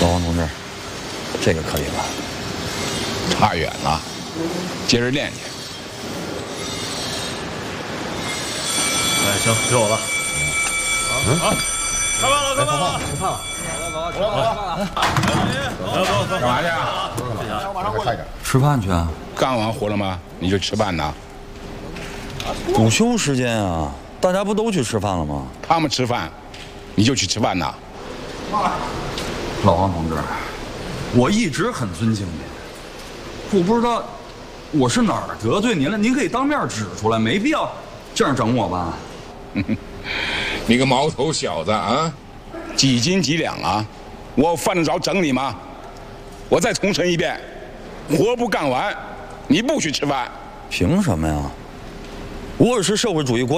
老王同志，这个可以了。 差远了，接着练去。 哎，行，给我了。好，开饭了，开饭了， 吃饭了。 干嘛去啊？ 快点。 吃饭去啊？ 干完活了吗？你就吃饭呢？ 午休时间啊，大家不都去吃饭了吗？ 他们吃饭，你就去吃饭呢？ 老王同志，我一直很尊敬您，我不知道我是哪儿得罪您了，您可以当面指出来，没必要这样整我吧？ 你个毛头小子啊，几斤几两啊？我犯得着整你吗？我再重申一遍，活不干完，你不许吃饭。 凭什么呀？我也是社会主义国。